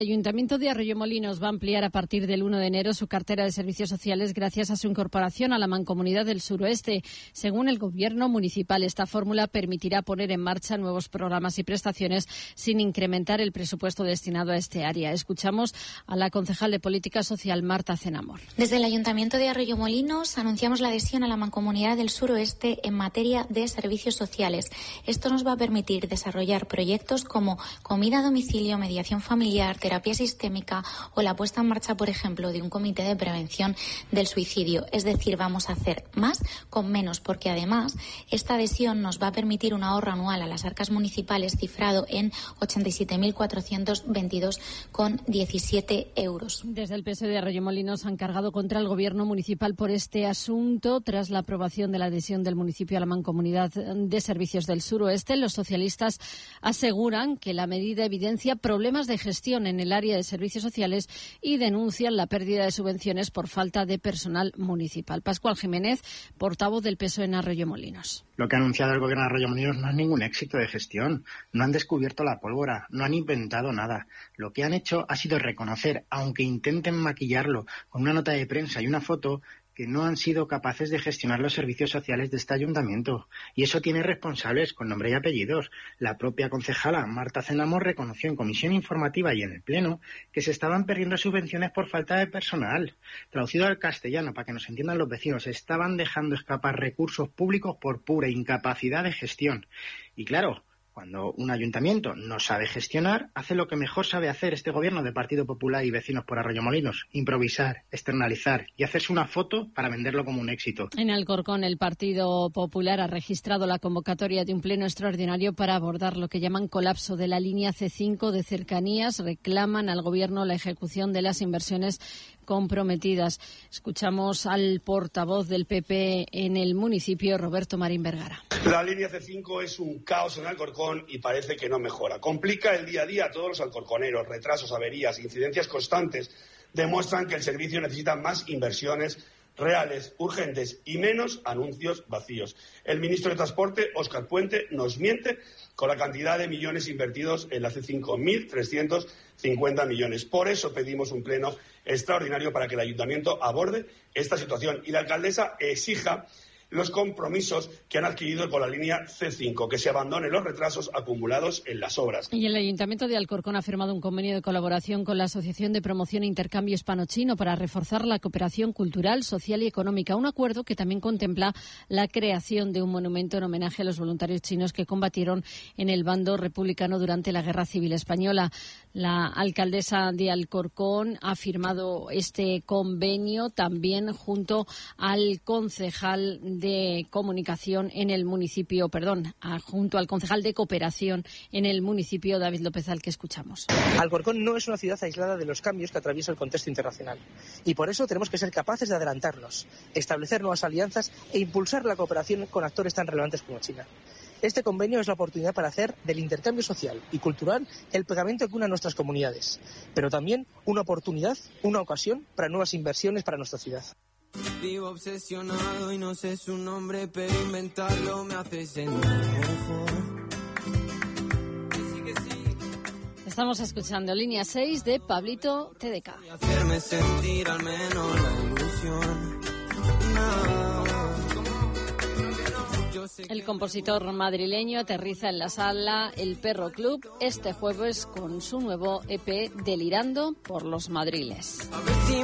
El Ayuntamiento de Arroyomolinos va a ampliar a partir del 1 de enero su cartera de servicios sociales gracias a su incorporación a la Mancomunidad del Suroeste. Según el Gobierno municipal, esta fórmula permitirá poner en marcha nuevos programas y prestaciones sin incrementar el presupuesto destinado a este área. Escuchamos a la concejal de Política Social, Marta Cenamor. Desde el Ayuntamiento de Arroyomolinos anunciamos la adhesión a la Mancomunidad del Suroeste en materia de servicios sociales. Esto nos va a permitir desarrollar proyectos como comida a domicilio, mediación familiar, terapia sistémica o la puesta en marcha, por ejemplo, de un comité de prevención del suicidio. Es decir, vamos a hacer más con menos, porque además esta adhesión nos va a permitir un ahorro anual a las arcas municipales cifrado en 87.422,17 euros. Desde el PSOE de Arroyomolinos han cargado contra el Gobierno municipal por este asunto. Tras la aprobación de la adhesión del municipio a la Mancomunidad de Servicios del Suroeste, los socialistas aseguran que la medida evidencia problemas de gestión en el área de servicios sociales y denuncian la pérdida de subvenciones por falta de personal municipal. Pascual Jiménez, portavoz del PSOE en Arroyomolinos. Lo que ha anunciado el Gobierno de Arroyomolinos no es ningún éxito de gestión. No han descubierto la pólvora, no han inventado nada. Lo que han hecho ha sido reconocer, aunque intenten maquillarlo con una nota de prensa y una foto, que no han sido capaces de gestionar los servicios sociales de este ayuntamiento. Y eso tiene responsables con nombre y apellidos. La propia concejala Marta Cenamor reconoció en comisión informativa y en el Pleno que se estaban perdiendo subvenciones por falta de personal. Traducido al castellano, para que nos entiendan los vecinos, estaban dejando escapar recursos públicos por pura incapacidad de gestión. Y claro, cuando un ayuntamiento no sabe gestionar, hace lo que mejor sabe hacer este gobierno de Partido Popular y Vecinos por Arroyomolinos: improvisar, externalizar y hacerse una foto para venderlo como un éxito. En Alcorcón, el Partido Popular ha registrado la convocatoria de un pleno extraordinario para abordar lo que llaman colapso de la línea C5 de cercanías. Reclaman al Gobierno la ejecución de las inversiones comprometidas. Escuchamos al portavoz del PP en el municipio, Roberto Marín Vergara. La línea C5 es un caos en Alcorcón y parece que no mejora. Complica el día a día a todos los alcorconeros. Retrasos, averías, incidencias constantes demuestran que el servicio necesita más inversiones reales, urgentes y menos anuncios vacíos. El ministro de Transporte, Óscar Puente, nos miente con la cantidad de millones invertidos en la C5, 1.350 millones. Por eso pedimos un pleno extraordinario para que el ayuntamiento aborde esta situación y la alcaldesa exija los compromisos que han adquirido con la línea C5, que se abandonen los retrasos acumulados en las obras. Y el Ayuntamiento de Alcorcón ha firmado un convenio de colaboración con la Asociación de Promoción e Intercambio Hispano-Chino para reforzar la cooperación cultural, social y económica. Un acuerdo que también contempla la creación de un monumento en homenaje a los voluntarios chinos que combatieron en el bando republicano durante la Guerra Civil Española. La alcaldesa de Alcorcón ha firmado este convenio también junto al concejal de comunicación en el municipio, junto al concejal de cooperación en el municipio, David López, al que escuchamos. Alcorcón no es una ciudad aislada de los cambios que atraviesa el contexto internacional y por eso tenemos que ser capaces de adelantarnos, establecer nuevas alianzas e impulsar la cooperación con actores tan relevantes como China. Este convenio es la oportunidad para hacer del intercambio social y cultural el pegamento que une a nuestras comunidades, pero también una oportunidad, una ocasión para nuevas inversiones para nuestra ciudad. Vivo obsesionado y no sé su nombre, pero inventarlo me hace sentir mejor. Estamos escuchando Línea 6 de Pablito TDK. Y hacerme sentir al menos la ilusión. El compositor madrileño aterriza en la sala El Perro Club este jueves con su nuevo EP Delirando por los Madriles.